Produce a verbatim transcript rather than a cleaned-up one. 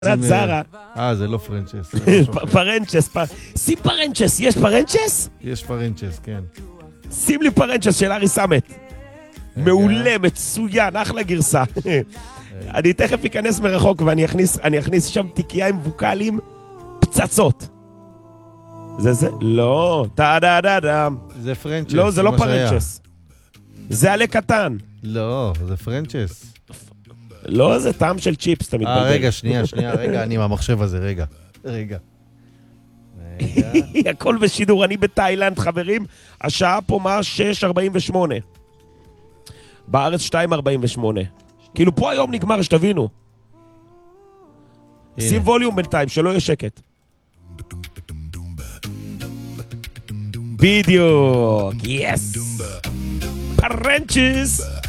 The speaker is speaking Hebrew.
זרה. אה, זה לא פרנצ'ס. פרנצ'ס. שים פרנצ'ס, יש פרנצ'ס? יש פרנצ'ס, כן. שים לי פרנצ'ס של ארי סמט. מעולה, מצוין, אחלה גרסה. אני תכף אכנס מרחוק ואני אכניס, אני אכניס שם תיקייה עם ווקלים פצצות. זה זה? לא, טה-דה-דה-דם. זה פרנצ'ס. לא, זה לא פרנצ'ס. זה עלה קטן. לא, זה פרנצ'ס. לא, זה טעם של צ'יפס, אתה מתבלבל. אה, רגע, שנייה, שנייה, רגע, אני עם המחשב הזה, רגע. רגע. הכל בשידור, אני בתאילנד, חברים. השעה פה מה? שש ארבעים ושמונה. בארץ שתיים ארבעים ושמונה. כאילו פה היום נגמר, שתבינו. שים ווליום בינתיים, שלא יהיה שקט. בדיוק, יס. פרנצ'ס.